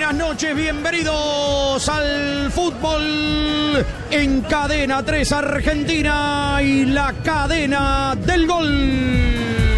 buenas noches, bienvenidos al fútbol en Cadena 3 Argentina y la cadena del gol.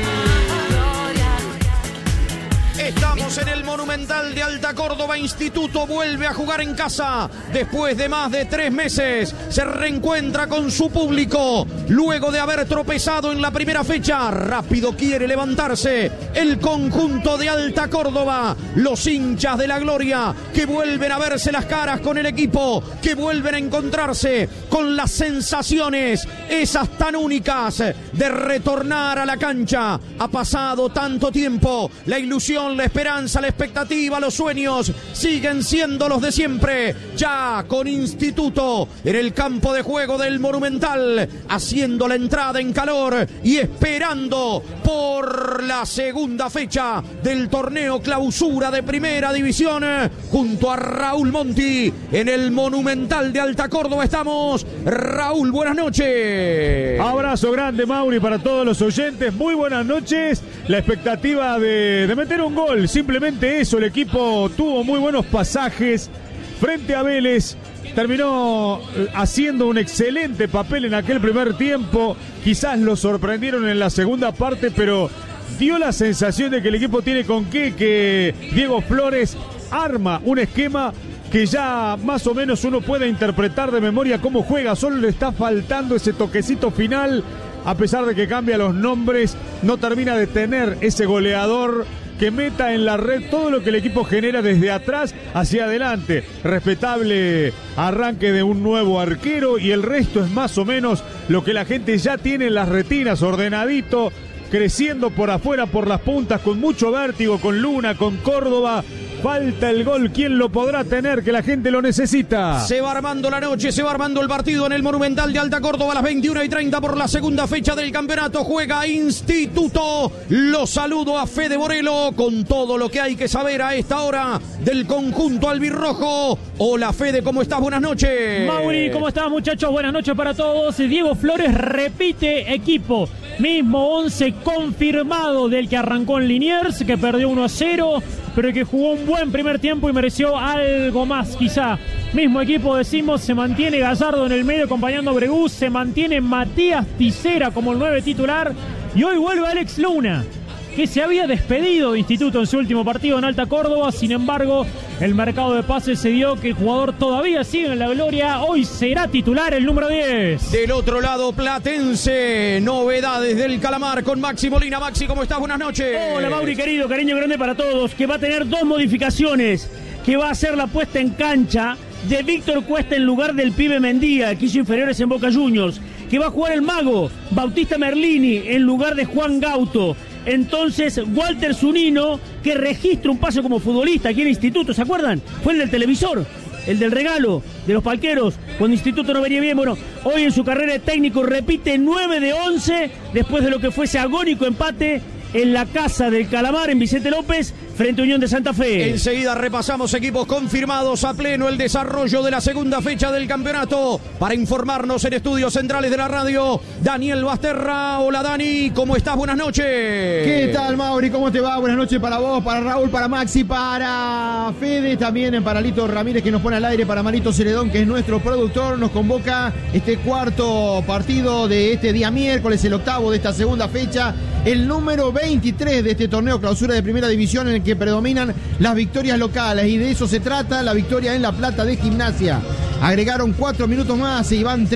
Estamos en el Monumental de Alta Córdoba. Instituto vuelve a jugar en casa. Después de más de 3 meses, se reencuentra con su público. Luego de haber tropezado en la primera fecha, rápido quiere levantarse el conjunto de Alta Córdoba. Los hinchas de la gloria que vuelven a verse las caras con el equipo, que vuelven a encontrarse con las sensaciones, esas tan únicas de retornar a la cancha. Ha pasado tanto tiempo, la ilusión, la esperanza, la expectativa, los sueños siguen siendo los de siempre. Ya con Instituto en el campo de juego del Monumental, haciendo la entrada en calor y esperando por la segunda fecha del torneo clausura de Primera División, junto a Raúl Monti en el Monumental de Alta Córdoba. Estamos. Raúl, buenas noches. Abrazo grande, Mauri, para todos los oyentes. Muy buenas noches. La expectativa de meter un gol, simplemente eso. El equipo tuvo muy buenos pasajes frente a Vélez. Terminó haciendo un excelente papel en aquel primer tiempo. Quizás lo sorprendieron en la segunda parte, pero dio la sensación de que el equipo tiene con qué, que Diego Flores arma un esquema que ya más o menos uno puede interpretar de memoria cómo juega. Solo le está faltando ese toquecito final. A pesar de que cambia los nombres, no termina de tener ese goleador que meta en la red todo lo que el equipo genera desde atrás hacia adelante. Respetable arranque de un nuevo arquero y el resto es más o menos lo que la gente ya tiene en las retinas, ordenadito, creciendo por afuera, por las puntas, con mucho vértigo, con Luna, con Córdoba. Falta el gol, ¿quién lo podrá tener? Que la gente lo necesita. Se va armando la noche, se va armando el partido en el Monumental de Alta Córdoba a las 21:30 por la segunda fecha del campeonato. Juega Instituto. Lo saludo a Fede Borelo con todo lo que hay que saber a esta hora del conjunto albirrojo. Hola Fede, ¿cómo estás? Buenas noches. Mauri, ¿cómo estás, muchachos? Buenas noches para todos. Diego Flores repite equipo. Mismo 11 confirmado del que arrancó en Liniers, que perdió 1-0, pero que jugó un buen primer tiempo y mereció algo más quizá. Mismo equipo, decimos, se mantiene Gallardo en el medio acompañando a Bregú, se mantiene Matías Tisera como el 9 titular y hoy vuelve Alex Luna, que se había despedido de Instituto en su último partido en Alta Córdoba. Sin embargo, el mercado de pases se dio que el jugador todavía sigue en la gloria. Hoy será titular el número 10. Del otro lado, Platense. Novedades del Calamar con Maxi Molina. Maxi, ¿cómo estás? Buenas noches. Hola, Mauri, querido. Cariño grande para todos. Que va a tener 2 modificaciones. Que va a hacer la puesta en cancha de Víctor Cuesta en lugar del pibe Mendía, que hizo inferiores en Boca Juniors. Que va a jugar el mago Bautista Merlini en lugar de Juan Gauto. Entonces, Walter Zunino, que registra un pase como futbolista aquí en Instituto, ¿se acuerdan? Fue el del televisor, el del regalo, de los palqueros, cuando Instituto no venía bien. Bueno, hoy en su carrera de técnico repite 9 de 11, después de lo que fue ese agónico empate en la casa del Calamar, en Vicente López, frente a Unión de Santa Fe. Enseguida repasamos equipos confirmados a pleno el desarrollo de la segunda fecha del campeonato. Para informarnos en estudios centrales de la radio, Daniel Basterra. Hola Dani, ¿cómo estás? Buenas noches. ¿Qué tal, Mauri? ¿Cómo te va? Buenas noches para vos, para Raúl, para Maxi, para Fede, también para Lito Ramírez, que nos pone al aire, para Marito Celedón, que es nuestro productor. Nos convoca este cuarto partido de este día miércoles, el octavo de esta segunda fecha, el número 23 de este torneo clausura de Primera División, en el que predominan las victorias locales, y de eso se trata la victoria en La Plata de Gimnasia. Agregaron 4 minutos más y van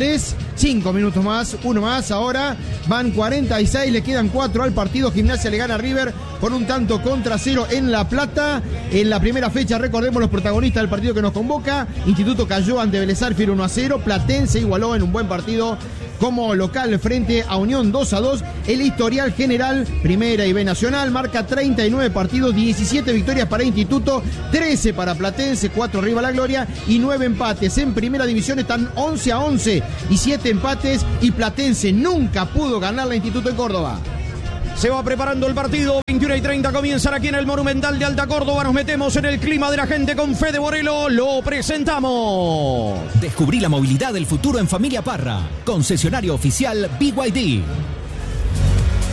5 minutos más, uno más, ahora van 46, le quedan 4 al partido. Gimnasia le gana a River con un tanto contra 0 en La Plata. En la primera fecha, recordemos los protagonistas del partido que nos convoca. Instituto cayó ante Vélez Sarsfield 1-0, Platense igualó en un buen partido como local frente a Unión 2-2. El historial general, Primera y B Nacional, marca 39 partidos, 17 victorias para Instituto, 13 para Platense, 4 arriba la gloria y 9 empates. En Primera División están 11-11 y 7 empates, y Platense nunca pudo ganar la Instituto en Córdoba. Se va preparando el partido, 21:30 comienzan aquí en el Monumental de Alta Córdoba. Nos metemos en el clima de la gente con Fede Borelo, lo presentamos. Descubrí la movilidad del futuro en Familia Parra, concesionario oficial BYD. A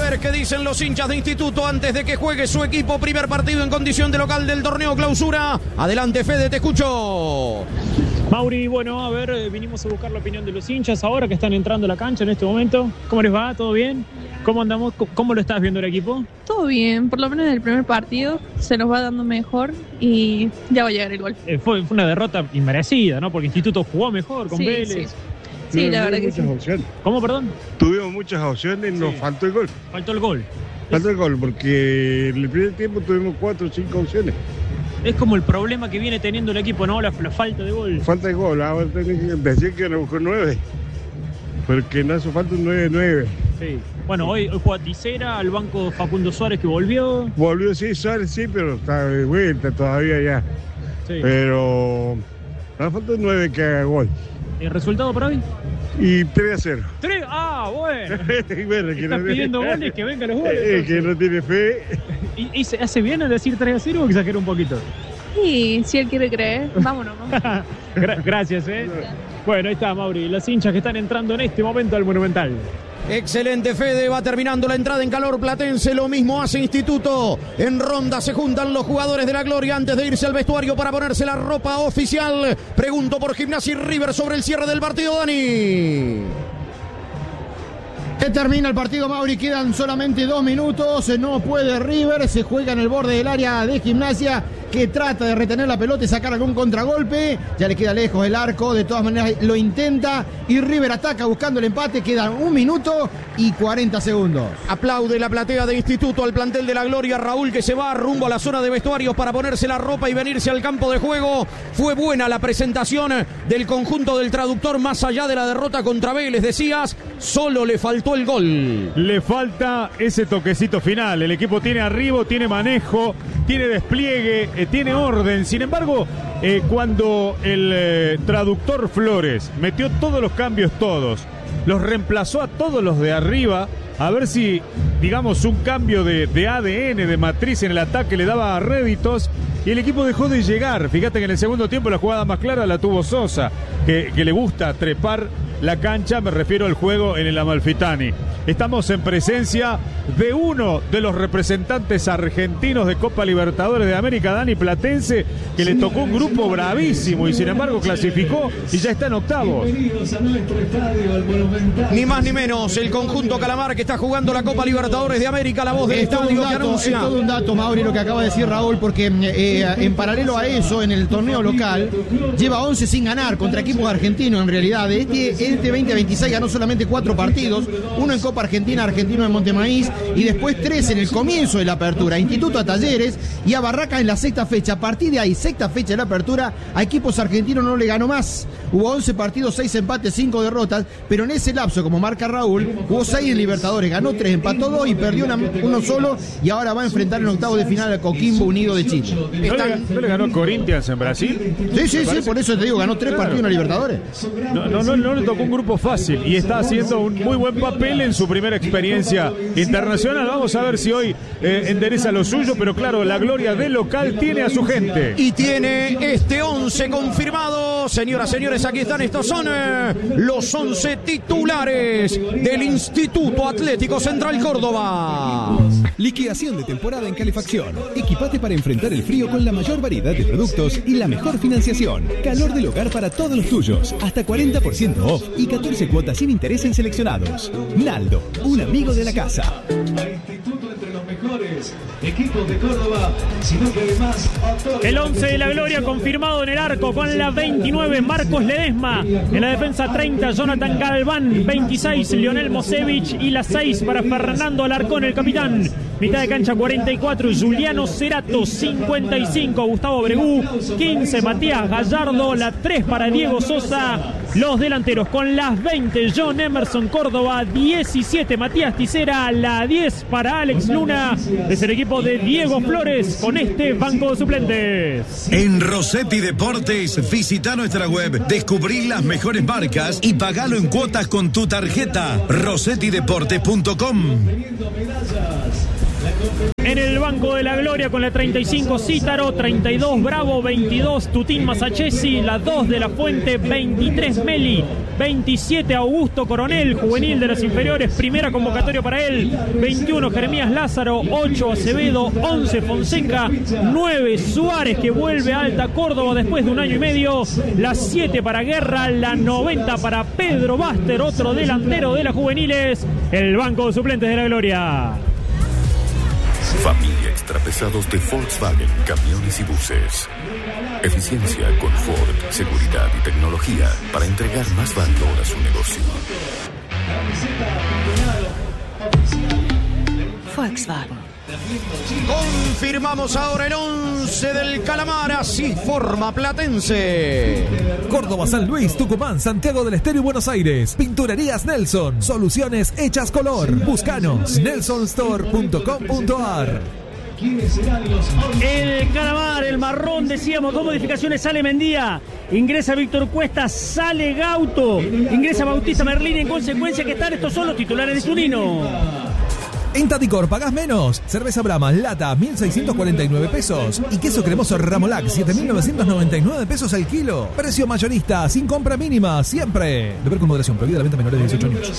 ver qué dicen los hinchas de Instituto antes de que juegue su equipo. Primer partido en condición de local del torneo clausura. Adelante, Fede, te escucho. Mauri, bueno, a ver, vinimos a buscar la opinión de los hinchas ahora que están entrando a la cancha en este momento. ¿Cómo les va? ¿Todo bien? ¿Cómo andamos? ¿Cómo lo estás viendo el equipo? Todo bien, por lo menos en el primer partido se nos va dando mejor y ya va a llegar el gol. Fue una derrota inmerecida, ¿no? Porque Instituto jugó mejor con Vélez. Sí, la verdad que sí. Opciones. ¿Cómo, perdón? Tuvimos muchas opciones y nos faltó el gol. Faltó el gol. Faltó el gol porque en el primer tiempo tuvimos 4 o 5 opciones. Es como el problema que viene teniendo el equipo, ¿no? La falta de gol. Falta de gol, ahora tenés que decir que nos buscó 9. Porque no hace falta un 9-9. Sí. Bueno, hoy juega Tisera, al banco Facundo Suárez que volvió. Volvió, sí, Suárez sí, pero está de vuelta todavía ya. Sí. Pero nos falta un 9 que haga gol. ¿El resultado para hoy? Y 3-0. ¿3? Ah, bueno. Bueno, ¿Estás pidiendo goles? Que vengan los goles. Que no tiene fe. ¿Y se hace bien al decir 3-0 o exagera un poquito? Sí, si él quiere creer, vámonos. Gracias, Bueno, ahí está, Mauri. Los hinchas que están entrando en este momento al Monumental. Excelente, Fede, va terminando la entrada en calor platense, lo mismo hace Instituto. En ronda se juntan los jugadores de la Gloria antes de irse al vestuario para ponerse la ropa oficial. Pregunto por Gimnasia y River sobre el cierre del partido, Dani. Que termina el partido, Mauri, quedan solamente 2 minutos, no puede River, se juega en el borde del área de Gimnasia, que trata de retener la pelota y sacar algún contragolpe, ya le queda lejos el arco, de todas maneras lo intenta y River ataca buscando el empate, quedan 1 minuto y 40 segundos. Aplaude la platea de Instituto al plantel de la Gloria, Raúl, que se va rumbo a la zona de vestuarios para ponerse la ropa y venirse al campo de juego. Fue buena la presentación del conjunto del traductor, más allá de la derrota contra Vélez, decías, solo le faltó el gol. Le falta ese toquecito final, el equipo tiene arribo, tiene manejo, tiene despliegue, tiene orden. Sin embargo, cuando el traductor Flores metió todos los cambios, los reemplazó a todos los de arriba, a ver si, digamos, un cambio de ADN, de matriz en el ataque le daba réditos, y el equipo dejó de llegar. Fíjate que en el segundo tiempo la jugada más clara la tuvo Sosa, que le gusta trepar la cancha, me refiero al juego en el Amalfitani. Estamos en presencia de uno de los representantes argentinos de Copa Libertadores de América, Dani, Platense, que le tocó un grupo bravísimo y sin embargo clasificó y ya está en octavos. Ni más ni menos, el conjunto Calamar que está jugando la Copa Libertadores de América, la voz del estadio que anuncia. Es todo un dato, Mauri, lo que acaba de decir Raúl, porque en paralelo a eso, en el torneo local, lleva 11 sin ganar contra equipos argentinos en realidad. Este 2026 ganó solamente 4 partidos, uno en Copa Argentina, Argentino en Montemaíz, y después 3 en el comienzo de la apertura, Instituto a Talleres y a Barracas en la sexta fecha. A partir de ahí, sexta fecha de la apertura, a equipos argentinos no le ganó más. Hubo 11 partidos, 6 empates, 5 derrotas, pero en ese lapso, como marca Raúl, hubo 6 en Libertadores, ganó 3, empató 2 y perdió uno solo, y ahora va a enfrentar en octavos de final al Coquimbo Unido de Chile. ¿No le ganó Corinthians en Brasil? Sí, por eso te digo, ganó 3 partidos en Libertadores. No le tocó un grupo fácil y está haciendo un muy buen papel en su primera experiencia internacional. Vamos a ver si hoy endereza lo suyo, pero claro, la Gloria del local tiene a su gente. Y tiene este 11 confirmado. Señoras, señores, aquí están, estos son los 11 titulares del Instituto Atlético Central Córdoba. Liquidación de temporada en calefacción. Equipate para enfrentar el frío con la mayor variedad de productos y la mejor financiación. Calor del hogar para todos los tuyos. Hasta 40% off y 14 cuotas sin interés en seleccionados. Naldo, un amigo de la casa. Instituto entre los mejores equipos de Córdoba, sino que además el 11 de la Gloria confirmado en el arco con la 29 Marcos Ledesma, en la defensa 30 Jonathan Galván, 26 Lionel Mosevich y la 6 para Fernando Alarcón, el capitán. Mitad de cancha 44 Juliano Cerato, 55 Gustavo Bregú, 15 Matías Gallardo, la 3 para Diego Sosa. Los delanteros con las 20 John Emerson Córdoba, 17 Matías Tisera, la 10 para Alex Luna. Es el equipo de Diego Flores con este banco de suplentes. En Rossetti Deportes, visita nuestra web, descubrí las mejores marcas y pagalo en cuotas con tu tarjeta. rossettideportes.com. En el banco de la gloria con la 35 Cítaro, 32 Bravo, 22 Tutín Masachesi, la 2 de la Fuente, 23 Meli, 27 Augusto Coronel, juvenil de las inferiores, primera convocatoria para él, 21 Jeremías Lázaro, 8 Acevedo, 11 Fonseca, 9 Suárez que vuelve a Alta Córdoba después de un año y medio, la 7 para Guerra, la 90 para Pedro Baster, otro delantero de las juveniles, el banco de suplentes de la gloria. Familia extrapesados de Volkswagen, camiones y buses. Eficiencia, confort, seguridad y tecnología para entregar más valor a su negocio. Volkswagen. Confirmamos ahora el 11 del Calamar, así forma Platense. Córdoba, San Luis, Tucumán, Santiago del Estero y Buenos Aires. Pinturerías Nelson, soluciones hechas color. Búscanos, nelsonstore.com.ar. El Calamar, el marrón, decíamos, 2 modificaciones, sale Mendía, ingresa Víctor Cuesta, sale Gauto, ingresa Bautista Merlini, en consecuencia que están estos son los titulares de Zunino. En Taticor pagás menos. Cerveza Brahma, lata, 1.649 pesos. Y queso cremoso Ramolac, 7.999 pesos al kilo. Precio mayorista, sin compra mínima, siempre. Beber con moderación, prohibida la venta a menores de 18 años.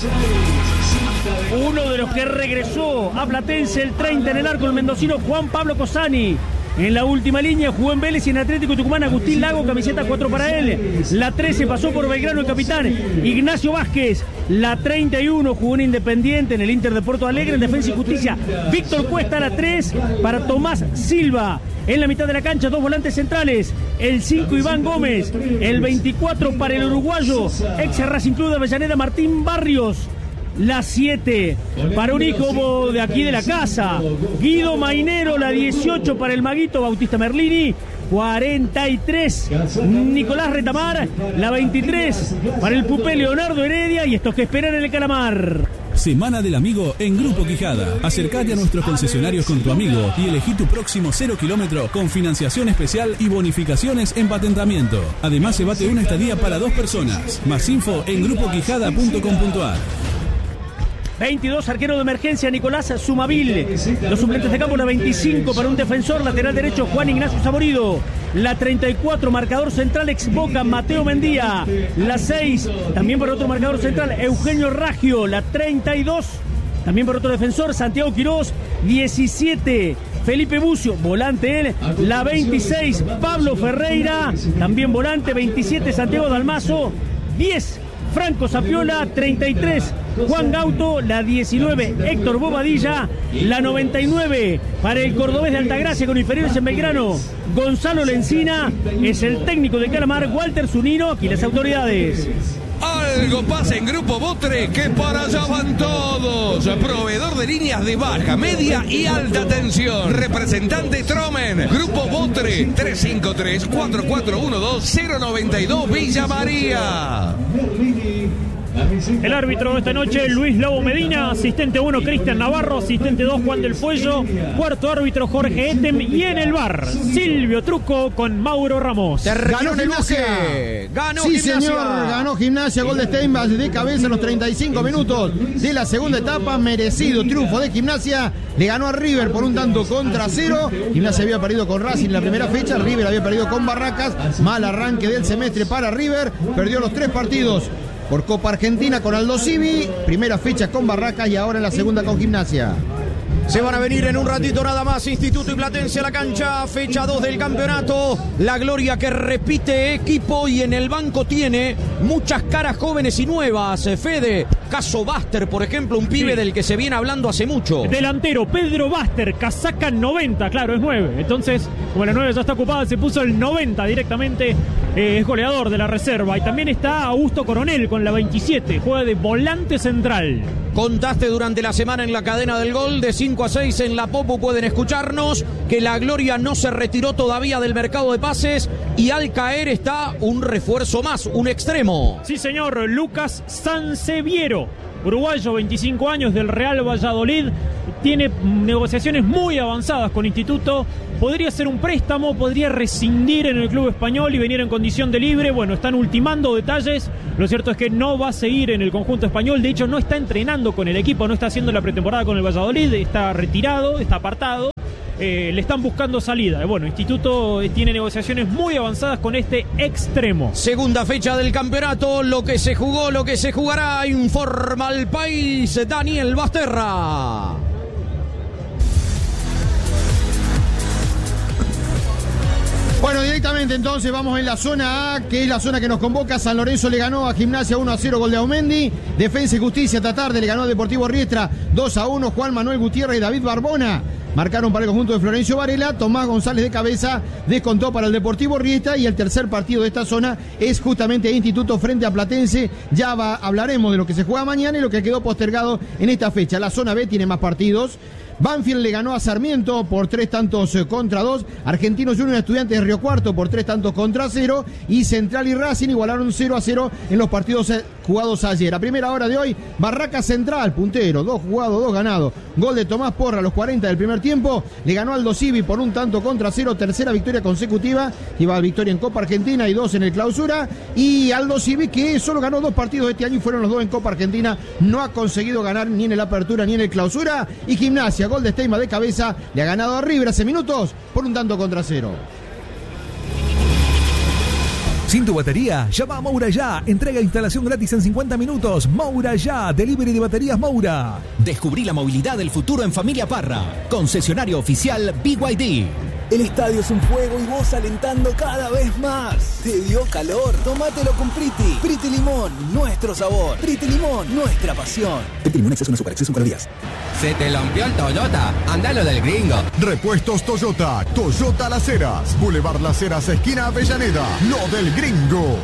Uno de los que regresó a Platense, el 30 en el arco, el mendocino Juan Pablo Cosani. En la última línea jugó en Vélez y en Atlético Tucumán Agustín Lago, camiseta 4 para él. La 13 pasó por Belgrano, el capitán Ignacio Vázquez. La 31 jugó en Independiente, en el Inter de Porto Alegre, en Defensa y Justicia Víctor Cuesta. La 3 para Tomás Silva. En la mitad de la cancha, 2 volantes centrales. El 5 Iván Gómez. El 24 para el uruguayo, ex Racing Club de Avellaneda, Martín Barrios. La 7 para un hijo de aquí de la casa, Guido Mainero. La 18 para el maguito Bautista Merlini. 43 Nicolás Retamar. La 23 para el pupé Leonardo Heredia. Y estos que esperan en el Calamar. Semana del Amigo en Grupo Quijada. Acércate a nuestros concesionarios con tu amigo y elegí tu próximo 0 kilómetro con financiación especial y bonificaciones en patentamiento. Además, llévate una estadía para 2 personas. Más info en grupoquijada.com.ar. 22, arquero de emergencia Nicolás Sumaville. Los suplentes de campo, la 25 para un defensor, lateral derecho Juan Ignacio Saborido. La 34, marcador central ex Boca Mateo Mendía. La 6, también para otro marcador central Eugenio Raggio. La 32, también para otro defensor Santiago Quirós. 17, Felipe Bucio, volante él. La 26, Pablo Ferreira, también volante. 27, Santiago Dalmazo. 10, Franco Zapiola. 33, Juan Gauto. La 19, Héctor Bobadilla. La 99 para el cordobés de Altagracia con inferiores en Belgrano, Gonzalo Lencina. Es el técnico de Calamar, Walter Zunino. Aquí las autoridades. Algo pasa en Grupo Botre, que para allá van todos. Proveedor de líneas de baja, media y alta tensión. Representante Tromen. Grupo Botre, 353-4412-092 Villa María. El árbitro esta noche, Luis Lobo Medina. Asistente 1, Cristian Navarro. Asistente 2, Juan del Fuello. Cuarto árbitro, Jorge Etem. Y en el bar, Silvio Truco con Mauro Ramos. Ganó Gimnasia. Ganó sí, Gimnasia. Señor, ganó Gimnasia. Gol de Steinbach de cabeza en los 35 minutos de la segunda etapa. Merecido triunfo de Gimnasia. Le ganó a River por un tanto contra 0. Gimnasia había perdido con Racing en la primera fecha. River había perdido con Barracas. Mal arranque del semestre para River. Perdió los 3 partidos por Copa Argentina con Aldo Civi, primera fecha con Barracas y ahora en la segunda con Gimnasia. Se van a venir en un ratito nada más Instituto y Platense a la cancha, fecha 2 del campeonato. La Gloria que repite equipo y en el banco tiene muchas caras jóvenes y nuevas. Fede, caso Baster, por ejemplo, un pibe del que se viene hablando hace mucho. Delantero, Pedro Baster, casaca 90, claro, es 9. Entonces, como la 9 ya está ocupada, se puso el 90 directamente. Es goleador de la reserva. Y también está Augusto Coronel con la 27, juega de volante central. Contaste durante la semana en la cadena del gol, de 5 a 6 en la Popo pueden escucharnos, que la Gloria no se retiró todavía del mercado de pases y al caer está un refuerzo más, un extremo. Sí, señor, Lucas Sanseviero, uruguayo, 25 años, del Real Valladolid. tiene negociaciones muy avanzadas con Instituto. Podría ser un préstamo, podría rescindir en el club español y venir en condición de libre. Bueno, están ultimando detalles. Lo cierto es que no va a seguir en el conjunto español. De hecho, no está entrenando con el equipo, no está haciendo la pretemporada con el Valladolid. Está retirado, está apartado. Le están buscando salida. Bueno, Instituto tiene negociaciones muy avanzadas con este extremo. Segunda fecha del campeonato, lo que se jugó, lo que se jugará, informa al país Daniel Basterra. Bueno, directamente entonces vamos en la zona A, que es la zona que nos convoca. San Lorenzo le ganó a Gimnasia 1-0, gol de Aumendi. Defensa y Justicia esta tarde le ganó a Deportivo Riestra 2-1. Juan Manuel Gutiérrez y David Barbona marcaron para el conjunto de Florencio Varela. Tomás González de cabeza descontó para el Deportivo Riestra. Y el tercer partido de esta zona es justamente Instituto frente a Platense. Ya hablaremos de lo que se juega mañana y lo que quedó postergado en esta fecha. La zona B tiene más partidos. Banfield le ganó a Sarmiento por 3-2. Argentinos Juniors Estudiantes de Río Cuarto por 3-0. Y Central y Racing igualaron 0-0 en los partidos jugados ayer. A primera hora de hoy, Barraca Central, puntero, 2 jugados, 2 ganados. Gol de Tomás Porra a los 40 del primer tiempo. Le ganó Aldo Civi por 1-0. Tercera victoria consecutiva. Lleva victoria en Copa Argentina y 2 en el Clausura. Y Aldo Civi, que solo ganó 2 partidos este año y fueron los 2 en Copa Argentina, no ha conseguido ganar ni en el Apertura ni en el Clausura. Y Gimnasia, gol de Steima de cabeza, le ha ganado a River hace minutos por 1-0. Sin tu batería, llama a Moura Ya. Entrega e instalación gratis en 50 minutos. Moura Ya, delivery de baterías Moura. Descubrí la movilidad del futuro en Familia Parra. Concesionario oficial BYD. El estadio es un juego y vos alentando cada vez más. ¿Te dio calor? Tómatelo con Priti. Priti Limón, nuestro sabor. Priti Limón, nuestra pasión. Priti Limón, exceso en calorías. Se te rompió el Toyota. Andalo del gringo. Repuestos Toyota. Toyota Las Heras. Boulevard Las Heras, esquina Avellaneda. Lo del gringo.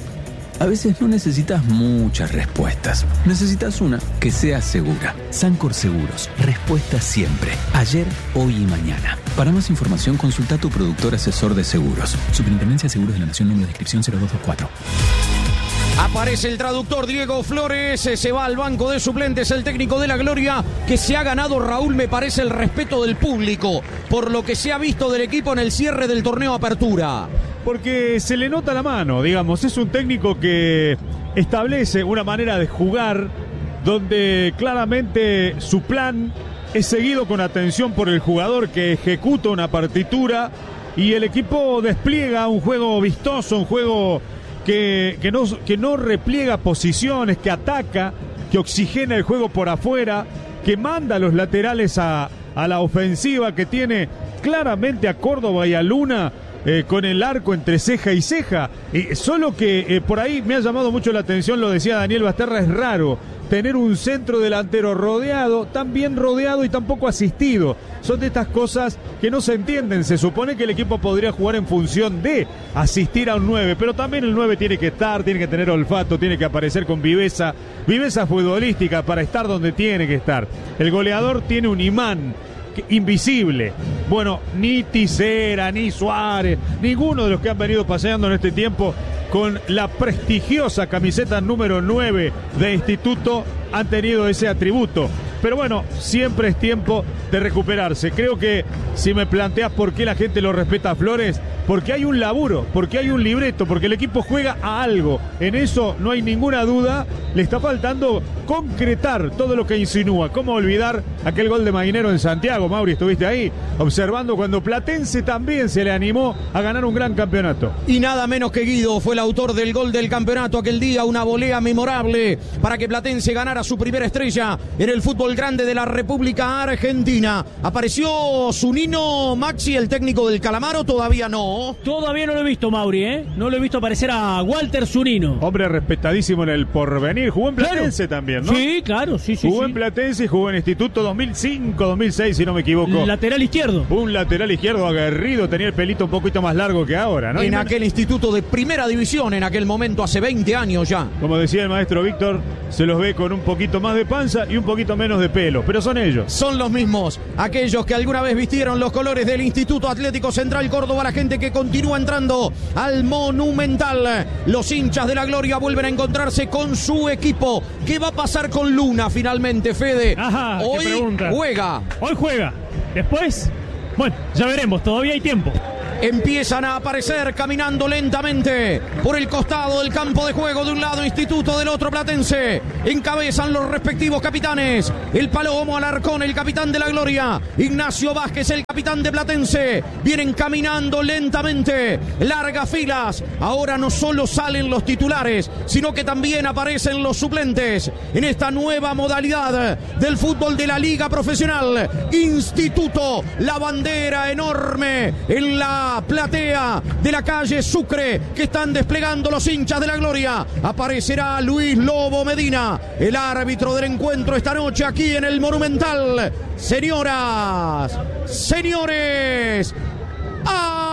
A veces no necesitas muchas respuestas. Necesitas una que sea segura. Sancor Seguros. Respuesta siempre. Ayer, hoy y mañana. Para más información, consulta a tu productor asesor de seguros. Superintendencia de Seguros de la Nación, número de inscripción 0224. Aparece el traductor Diego Flores, se va al banco de suplentes el técnico de la Gloria, que se ha ganado, Raúl, me parece, el respeto del público, por lo que se ha visto del equipo en el cierre del torneo Apertura. Porque se le nota la mano, digamos, es un técnico que establece una manera de jugar donde claramente su plan es seguido con atención por el jugador que ejecuta una partitura y el equipo despliega un juego vistoso, un juego que no repliega posiciones, que ataca, que oxigena el juego por afuera, que manda a los laterales a la ofensiva, que tiene claramente a Córdoba y a Luna con el arco entre ceja y ceja. Solo que por ahí me ha llamado mucho la atención, lo decía Daniel Basterra, es raro tener un centro delantero rodeado, tan bien rodeado y tan poco asistido. Son de estas cosas que no se entienden. Se supone que el equipo podría jugar en función de asistir a un 9, pero también el 9 tiene que estar, tiene que tener olfato, tiene que aparecer con viveza futbolística para estar donde tiene que estar. El goleador tiene un imán invisible. Bueno, ni Tisera, ni Suárez, ninguno de los que han venido paseando en este tiempo con la prestigiosa camiseta número 9 de Instituto han tenido ese atributo. Pero bueno, siempre es tiempo de recuperarse. Creo que si me planteas por qué la gente lo respeta a Flores, porque hay un laburo, porque hay un libreto, porque el equipo juega a algo. En eso no hay ninguna duda. Le está faltando concretar todo lo que insinúa. ¿Cómo olvidar aquel gol de Maguinero en Santiago? Mauri, estuviste ahí observando cuando Platense también se le animó a ganar un gran campeonato. Y nada menos que Guido fue el autor del gol del campeonato aquel día. Una volea memorable para que Platense ganara su primera estrella en el fútbol grande de la República Argentina. Apareció Zunino, Maxi, el técnico del Calamaro, todavía no. Todavía no lo he visto, Mauri, No lo he visto aparecer a Walter Zunino. Hombre respetadísimo en el Porvenir. Jugó en Platense también, ¿no? Sí, claro, sí. Jugó en Platense y jugó en Instituto 2005, 2006, si no me equivoco. Lateral izquierdo. Un lateral izquierdo aguerrido, tenía el pelito un poquito más largo que ahora, ¿no? En aquel instituto de primera división, en aquel momento, hace 20 años ya. Como decía el maestro Víctor, se los ve con un poquito más de panza y un poquito menos menos de pelo, pero son ellos. Son los mismos, aquellos que alguna vez vistieron los colores del Instituto Atlético Central Córdoba, la gente que continúa entrando al Monumental. Los hinchas de la Gloria vuelven a encontrarse con su equipo. ¿Qué va a pasar con Luna finalmente, Fede? Ajá, hoy qué pregunta. juega. Hoy juega. Después, bueno, ya veremos, todavía hay tiempo. Empiezan a aparecer caminando lentamente por el costado del campo de juego, de un lado Instituto, del otro Platense. Encabezan los respectivos capitanes. El Palomo Alarcón, el capitán de la Gloria. Ignacio Vázquez, el capitán de Platense. Vienen caminando lentamente. Largas filas. Ahora no solo salen los titulares, sino que también aparecen los suplentes. En esta nueva modalidad del fútbol de la Liga Profesional. Instituto, la bandera enorme en la platea de la calle Sucre que están desplegando los hinchas de la Gloria. Aparecerá Luis Lobo Medina, el árbitro del encuentro esta noche aquí en el Monumental. Señoras, señores,